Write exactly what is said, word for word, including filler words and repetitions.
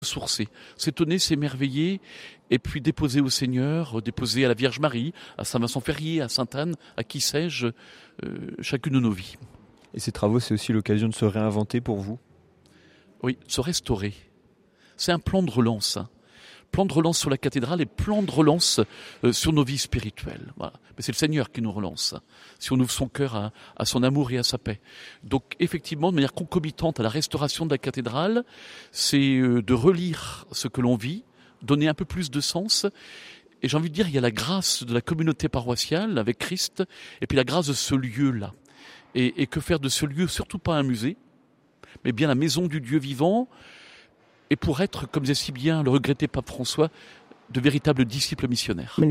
sourcer, s'étonner, s'émerveiller, et puis déposer au Seigneur, déposer à la Vierge Marie, à Saint-Vincent-Ferrier, à Sainte-Anne, à qui sais-je, euh, chacune de nos vies. Et ces travaux, c'est aussi l'occasion de se réinventer pour vous ? Oui, se restaurer. C'est un plan de relance. Hein. Plan de relance sur la cathédrale et plan de relance euh, sur nos vies spirituelles. Voilà. Mais c'est le Seigneur qui nous relance, hein, si on ouvre son cœur à, à son amour et à sa paix. Donc effectivement, de manière concomitante à la restauration de la cathédrale, c'est euh, de relire ce que l'on vit, donner un peu plus de sens. Et j'ai envie de dire, il y a la grâce de la communauté paroissiale avec Christ, et puis la grâce de ce lieu-là. Et, et que faire de ce lieu, surtout pas un musée, mais bien la maison du Dieu vivant, et pour être, comme disait si bien le regretté pape François, de véritables disciples missionnaires.